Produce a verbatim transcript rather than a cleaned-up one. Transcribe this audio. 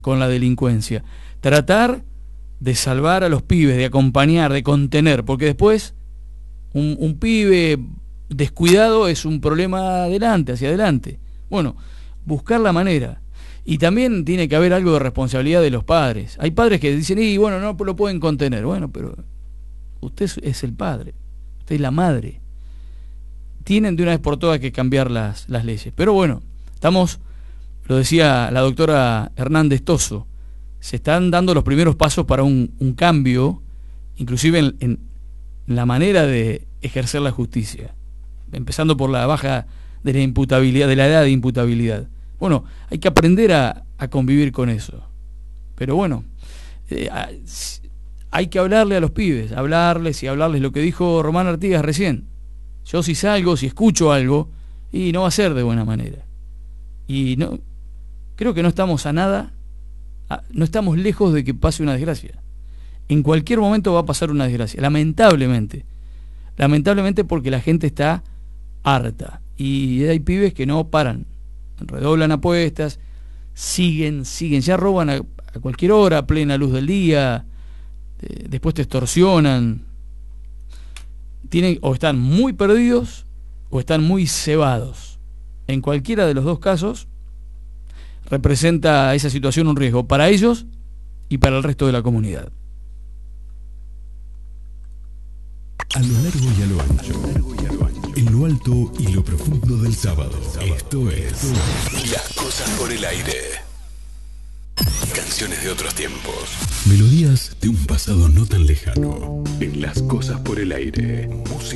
con la delincuencia. Tratar de salvar a los pibes, de acompañar, de contener, porque después un, un pibe descuidado es un problema adelante, hacia adelante. Bueno, buscar la manera. Y también tiene que haber algo de responsabilidad de los padres. Hay padres que dicen, y bueno, no lo pueden contener. Bueno, pero usted es el padre, usted es la madre. Tienen de una vez por todas que cambiar las, las leyes. Pero bueno, estamos, lo decía la doctora Hernández Toso, se están dando los primeros pasos para un, un cambio, inclusive en, en la manera de ejercer la justicia, empezando por la baja de la imputabilidad, de la edad de imputabilidad. Bueno, hay que aprender a, a convivir con eso. Pero bueno, eh, hay que hablarle a los pibes, hablarles y hablarles lo que dijo Román Artigas recién. Yo si salgo, si escucho algo, y no va a ser de buena manera. Y no, creo que no estamos a nada, a, no estamos lejos de que pase una desgracia. En cualquier momento va a pasar una desgracia, lamentablemente. Lamentablemente porque la gente está harta. Y hay pibes que no paran, redoblan apuestas, siguen, siguen, ya roban a, a cualquier hora, a plena luz del día, eh, después te extorsionan. Tienen, o están muy perdidos o están muy cebados. En cualquiera de los dos casos representa esa situación un riesgo para ellos y para el resto de la comunidad. A lo largo y a lo ancho, en lo alto y lo profundo del sábado, esto es Las Cosas por el Aire. Canciones de otros tiempos, melodías de un pasado no tan lejano. En Las Cosas por el Aire, música